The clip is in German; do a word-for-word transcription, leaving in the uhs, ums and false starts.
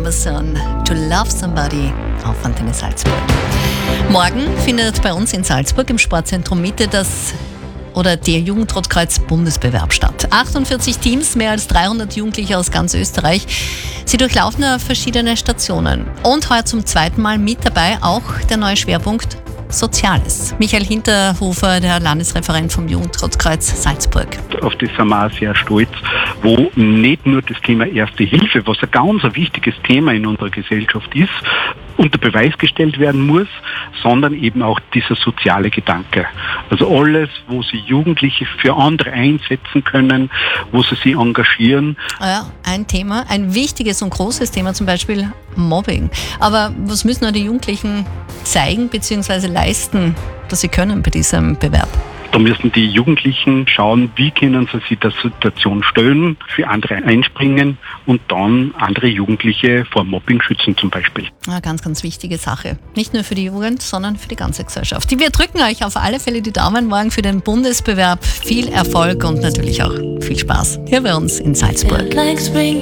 Amazon, To Love Somebody auf Antenne Salzburg. Morgen findet bei uns in Salzburg im Sportzentrum Mitte das oder der Jugendrotkreuz-Bundesbewerb statt. achtundvierzig Teams, mehr als dreihundert Jugendliche aus ganz Österreich. Sie durchlaufen verschiedene Stationen. Und heuer zum zweiten Mal mit dabei auch der neue Schwerpunkt Soziales. Michael Hinterhofer, der Landesreferent vom Jugendrotkreuz Salzburg. Auf das sind wir auch sehr stolz, wo nicht nur das Thema Erste Hilfe, was ein ganz ein wichtiges Thema in unserer Gesellschaft ist, unter Beweis gestellt werden muss, sondern eben auch dieser soziale Gedanke. Also alles, wo sie Jugendliche für andere einsetzen können, wo sie sich engagieren. Ja, ein Thema, ein wichtiges und großes Thema, zum Beispiel Mobbing. Aber was müssen auch die Jugendlichen zeigen bzw. leisten, dass sie können bei diesem Bewerb? Da müssen die Jugendlichen schauen, wie können sie sich der Situation stellen, für andere einspringen und dann andere Jugendliche vor Mobbing schützen zum Beispiel. Eine ganz, ganz wichtige Sache. Nicht nur für die Jugend, sondern für die ganze Gesellschaft. Wir drücken euch auf alle Fälle die Daumen morgen für den Bundesbewerb. Viel Erfolg und natürlich auch viel Spaß hier bei uns in Salzburg.